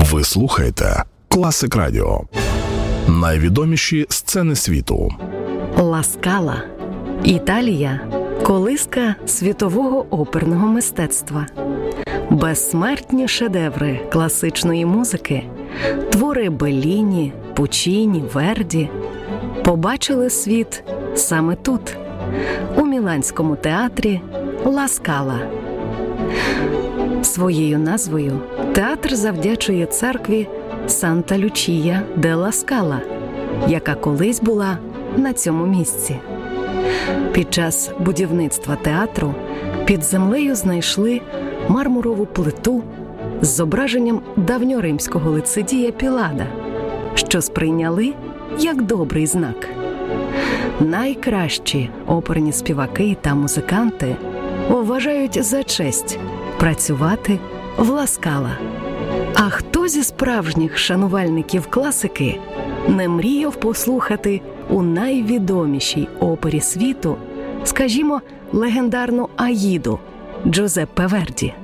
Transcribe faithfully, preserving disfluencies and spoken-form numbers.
Ви слухаєте Класик Радіо. Найвідоміші сцени світу. Ла Скала. Італія – колиска світового оперного мистецтва. Безсмертні шедеври класичної музики, твори Белліні, Пуччіні, Верді побачили світ саме тут, у Міланському театрі Ла Скала. Своєю назвою театр завдячує церкві Санта Лючія де Ла Скала, яка колись була на цьому місці. Під час будівництва театру під землею знайшли мармурову плиту з зображенням давньоримського лицедія Пілада, що сприйняли як добрий знак. Найкращі оперні співаки та музиканти вважають за честь працювати в Ла Скала. А хто зі справжніх шанувальників класики не мріяв послухати у найвідомішій опері світу, скажімо, легендарну «Аїду» Джузеппе Верді?